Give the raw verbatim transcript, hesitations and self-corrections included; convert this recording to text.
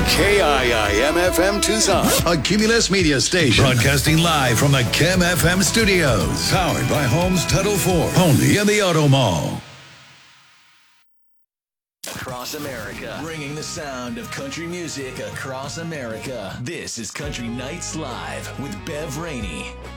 K I I M F M Tucson, a Cumulus Media station. Broadcasting live from the K I M F M studios. Powered by Holmes Title Ford. Only in the Auto Mall. Across America, bringing the sound of country music across America. This is Country Nights Live with Bev Rainey.